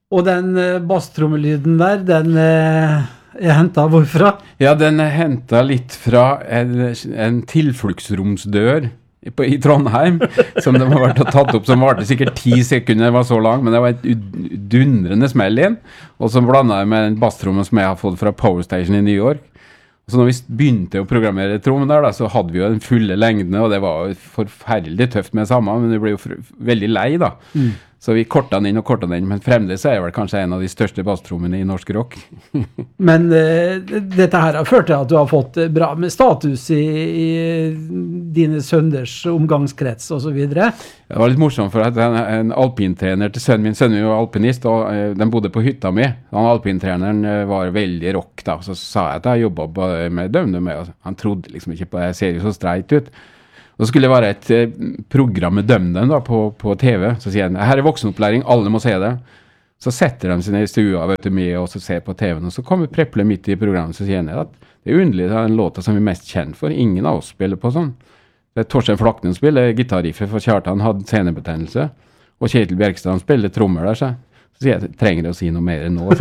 Og den basstrommelyden der, den hentet hvorfra? Ja, den hentet litt fra en tilfluktsromsdør i Trondheim, som de har vært og tatt opp, som varte sikkert 10 sekunder, var så lang, men det var et dundrende smell inn, og så blandet jeg med en basstromme som jeg har fått fra Power Station i New York. Så når vi begynte å programmere trommen der, da, så hadde vi jo den fulle lengden, og det var jo forferdelig tøft med det samme, men det ble jo veldig lei da. Så vi kortet den inn, men fremdeles er det vel kanskje en av de største basstrommene i norsk rock. Men dette her har ført til at du har fått bra med status i dine sønners omgangskrets og så videre. Det var litt morsomt for at en alpintrener til sønnen min var alpinist, og den bodde på hytta mi. Han alpintreneren var veldig rock da, så sa jeg at jeg jobbet med dømne med, og han trodde liksom ikke på det, jeg ser jo så streit ut. Og så skulle det være et program med dømmen da, på TV. Så sier han, her er voksenopplæring, alle må se det. Så setter de seg ned i stua, vet du, med og så ser på TV-en. Og så kommer Preple midt i programmet, så sier han at det er underlig, det er den låta som vi er mest kjent for. Ingen av oss spiller på sånn. Det er Torstein Flaknen spiller gitarriffet, for Kjartan hadde senebetennelse. Og Kjetil Bjerkstrand spiller trommer der, så sier jeg, trenger jeg å si noe mer enn nå?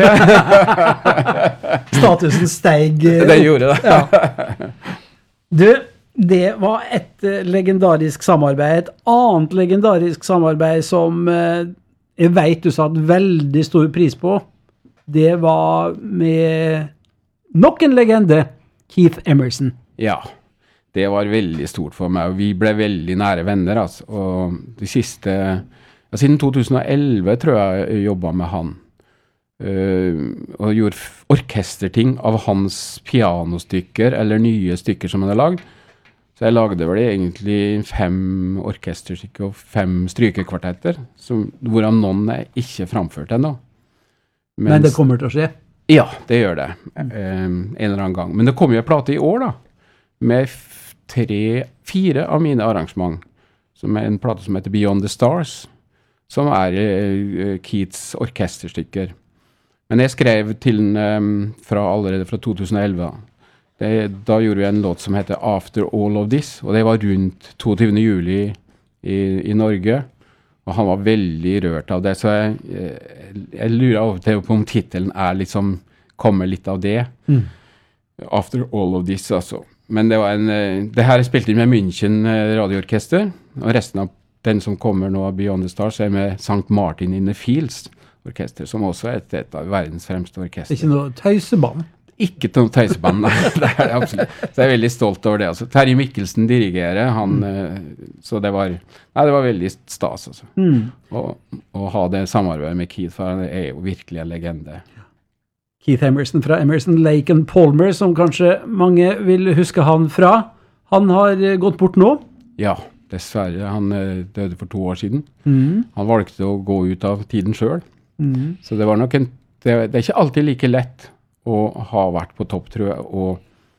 Statusen steg. Det gjorde det. Ja. Du, det var et legendarisk samarbeid. Et annet legendarisk samarbeid som jeg vet du satt veldig stor pris på. Det var med nok en legende, Keith Emerson. Ja, det var veldig stort for meg, og vi ble veldig nære venner. Altså. Og de siste, siden 2011 tror jeg jobbet med han. Og gjorde orkesterting av hans pianostykker, eller nye stykker som han har lagd. Så jeg lagde vel egentlig 5 orkesterstykker og 5 strykekvartetter, hvorav noen er ikke framført ennå. Men det kommer til å skje? Ja, det gjør det. En eller annen gang. Men det kommer jo en plate i år da, med 4 av mine arrangement, som er en plate som heter Beyond the Stars, som er Keiths orkesterstykker. Men jeg skrev til den allerede fra 2011 da gjorde vi en låt som heter After All of This, og det var rundt 22. juli i Norge, og han var veldig rørt av det, så jeg lurer av og til på om titelen liksom, kommer litt av det. After All of This, altså. Men det var det her er spilt inn med München radioorkester, og resten av den som kommer nå av Beyond the Stars er med St. Martin in the Fields orkester, som også er et av verdens fremste orkester. Det er ikke noe tøyseband? Ikke noe tøyseband, det er det absolutt. Så jeg er veldig stolt over det. Altså. Terje Mikkelsen dirigerer, så det var veldig stas. Altså. Å ha det samarbeidet med Keith, for han er jo virkelig en legende. Keith Emerson fra Emerson, Lake and Palmer, som kanskje mange vil huske han fra. Han har gått bort nå? Ja, dessverre. Han døde for 2 år siden. Han valgte å gå ut av tiden selv. Så det var nok det er ikke alltid like lett å ha vært på topp, tror jeg,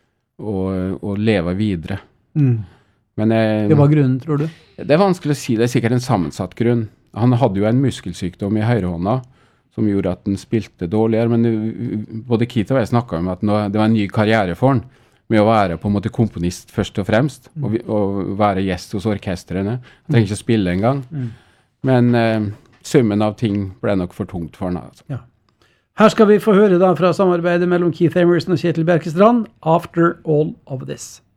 og leve videre. Men det var grunnen, tror du? Det er vanskelig å si, det er sikkert en sammensatt grunn. Han hadde jo en muskelsykdom i høyrehånda, som gjorde at den spilte dårligere, men både Keith og jeg snakket om at det var en ny karriere for han, med å være på en måte komponist først og fremst, og være gjest hos orkestrene. Han trenger ikke å spille en gang. Men summen av ting ble nok for tungt for han. Altså. Ja. Her skal vi få høre da fra samarbeidet mellom Keith Emerson og Kjetil Bjerkestrand, After All of This.